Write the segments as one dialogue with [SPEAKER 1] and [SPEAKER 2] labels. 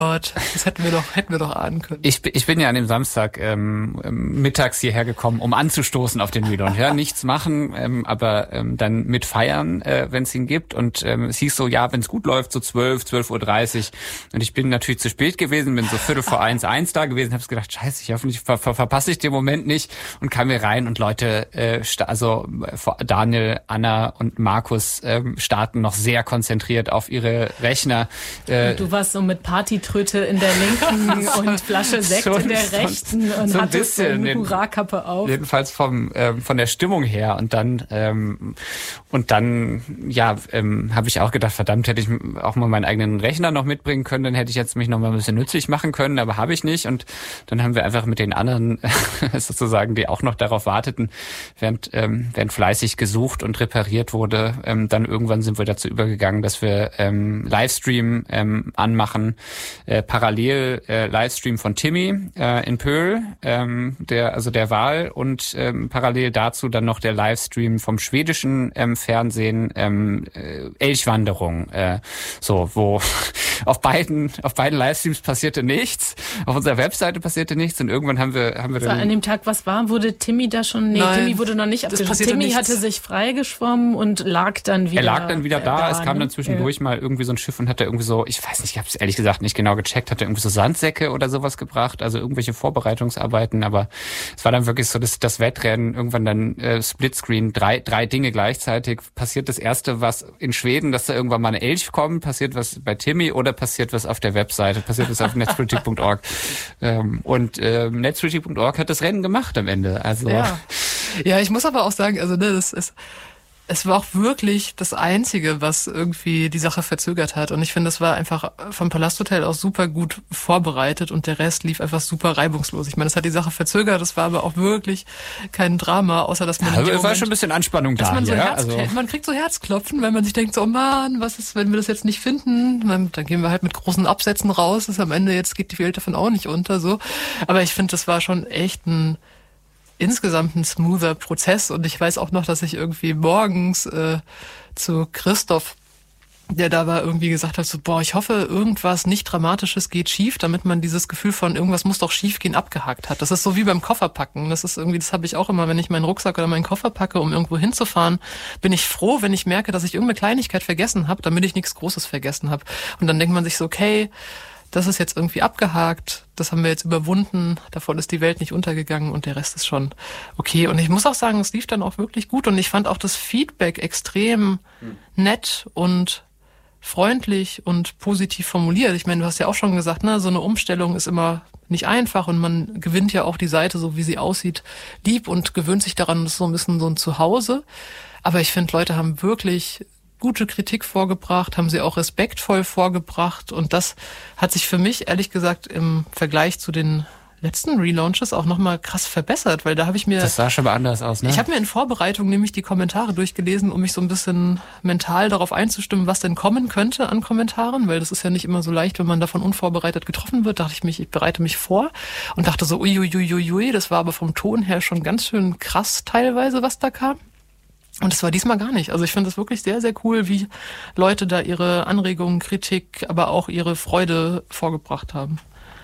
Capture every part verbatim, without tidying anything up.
[SPEAKER 1] Gott, das hätten wir doch, hätten wir doch ahnen können.
[SPEAKER 2] Ich, ich bin ja an dem Samstag ähm, mittags hierher gekommen, um anzustoßen auf den Relaunch. Ja, nichts machen, ähm, aber ähm, dann mit feiern, äh, wenn es ihn gibt. Und ähm, es hieß so, ja, wenn es gut läuft, so zwölf, zwölf Uhr dreißig. Und ich bin natürlich zu spät gewesen, bin so viertel vor eins, eins da gewesen, habe gedacht, scheiße, ich hoffentlich ver ver verpasse ich den Moment nicht. Und kam hier rein und Leute, äh, also Daniel, Anna und Markus ähm, starten noch sehr konzentriert auf ihre Rechner.
[SPEAKER 3] Äh, du warst so mit Partytröte in der linken und Flasche Sekt so, in der rechten so, und so hattest so eine Hurra-Kappe auf.
[SPEAKER 2] Jedenfalls vom ähm, von der Stimmung her. Und dann ähm, und dann ja ähm, habe ich auch gedacht, verdammt, hätte ich auch mal meinen eigenen Rechner noch mitbringen können, dann hätte ich jetzt mich noch mal ein bisschen nützlich machen können, aber habe ich nicht. Und dann haben wir einfach mit den anderen sozusagen, die auch noch darauf warteten, während ähm, während fleißig gesucht und repariert wurde, ähm, dann irgendwann sind wir dazu übergegangen, dass wir ähm, Livestream ähm, anmachen. Äh, parallel äh, Livestream von Timmy äh, in Pöhl, ähm, der also der Wahl, und ähm, parallel dazu dann noch der Livestream vom schwedischen ähm, Fernsehen, ähm, äh, Elchwanderung, äh, so wo auf beiden auf beiden Livestreams passierte nichts, auf unserer Webseite passierte nichts, und irgendwann haben wir haben wir
[SPEAKER 3] so,
[SPEAKER 2] dann
[SPEAKER 3] an dem Tag, was war, wurde Timmy da schon? Nee,
[SPEAKER 1] Nein,
[SPEAKER 3] Timmy wurde noch nicht abgeschlossen. Timmy
[SPEAKER 1] nichts.
[SPEAKER 3] hatte sich freigeschwommen und lag dann wieder.
[SPEAKER 2] Er lag dann wieder da.
[SPEAKER 3] da
[SPEAKER 2] es kam dann zwischendurch ja. mal irgendwie so ein Schiff und hat da irgendwie so, ich weiß nicht, ich habe es ehrlich gesagt nicht genau gecheckt, hat er irgendwie so Sandsäcke oder sowas gebracht, also irgendwelche Vorbereitungsarbeiten, aber es war dann wirklich so, dass das Wettrennen irgendwann dann äh, Splitscreen, drei drei Dinge gleichzeitig. Passiert das erste, was in Schweden, dass da irgendwann mal eine Elch kommt, passiert was bei Timmy oder passiert was auf der Webseite, passiert was auf netzpolitik punkt org. ähm, und äh, netzpolitik punkt org hat das Rennen gemacht am Ende. Also
[SPEAKER 1] ja, ja, ich muss aber auch sagen, also ne, das ist es war auch wirklich das Einzige, was irgendwie die Sache verzögert hat. Und ich finde, das war einfach vom Palasthotel aus super gut vorbereitet und der Rest lief einfach super reibungslos. Ich meine, es hat die Sache verzögert, das war aber auch wirklich kein Drama, außer dass man...
[SPEAKER 2] Ja, es war schon ein bisschen Anspannung da.
[SPEAKER 1] Man, so
[SPEAKER 2] ja,
[SPEAKER 1] Herz,
[SPEAKER 2] also.
[SPEAKER 1] man kriegt so Herzklopfen, weil man sich denkt, so, oh Mann, was ist, wenn wir das jetzt nicht finden? Dann gehen wir halt mit großen Absätzen raus. Das ist am Ende, jetzt geht die Welt davon auch nicht unter. so. Aber ich finde, das war schon echt ein... insgesamt ein smoother Prozess, und ich weiß auch noch, dass ich irgendwie morgens äh, zu Christoph, der da war, irgendwie gesagt hat, so, boah, ich hoffe, irgendwas nicht Dramatisches geht schief, damit man dieses Gefühl von irgendwas muss doch schief gehen abgehakt hat. Das ist so wie beim Kofferpacken. Das ist irgendwie, das habe ich auch immer, wenn ich meinen Rucksack oder meinen Koffer packe, um irgendwo hinzufahren, bin ich froh, wenn ich merke, dass ich irgendeine Kleinigkeit vergessen habe, damit ich nichts Großes vergessen habe. Und dann denkt man sich so, okay, das ist jetzt irgendwie abgehakt, das haben wir jetzt überwunden, davon ist die Welt nicht untergegangen und der Rest ist schon okay. Und ich muss auch sagen, es lief dann auch wirklich gut, und ich fand auch das Feedback extrem nett und freundlich und positiv formuliert. Ich meine, du hast ja auch schon gesagt, ne, so eine Umstellung ist immer nicht einfach, und man gewinnt ja auch die Seite, so wie sie aussieht, lieb und gewöhnt sich daran, das ist so ein bisschen so ein Zuhause. Aber ich finde, Leute haben wirklich gute Kritik vorgebracht, haben sie auch respektvoll vorgebracht, und das hat sich für mich, ehrlich gesagt, im Vergleich zu den letzten Relaunches auch nochmal krass verbessert, weil da habe ich mir...
[SPEAKER 2] Das sah schon mal anders aus, ne?
[SPEAKER 1] Ich habe mir in Vorbereitung nämlich die Kommentare durchgelesen, um mich so ein bisschen mental darauf einzustimmen, was denn kommen könnte an Kommentaren, weil das ist ja nicht immer so leicht, wenn man davon unvorbereitet getroffen wird. Dachte ich mich, ich bereite mich vor und dachte so, uiuiuiui, das war aber vom Ton her schon ganz schön krass teilweise, was da kam. Und das war diesmal gar nicht. Also ich finde es wirklich sehr, sehr cool, wie Leute da ihre Anregungen, Kritik, aber auch ihre Freude vorgebracht haben.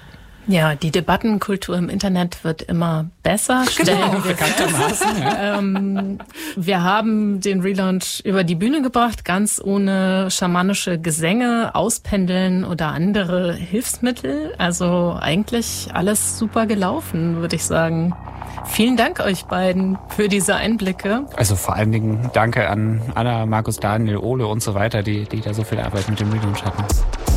[SPEAKER 3] Ja, die Debattenkultur im Internet wird immer besser.
[SPEAKER 1] Genau,
[SPEAKER 3] bekanntermaßen. Ja. Ähm, wir haben den Relaunch über die Bühne gebracht, ganz ohne schamanische Gesänge, Auspendeln oder andere Hilfsmittel. Also eigentlich alles super gelaufen, würde ich sagen. Vielen Dank euch beiden für diese Einblicke.
[SPEAKER 2] Also vor allen Dingen danke an Anna, Markus, Daniel, Ole und so weiter, die, die da so viel Arbeit mit dem Relaunch hatten.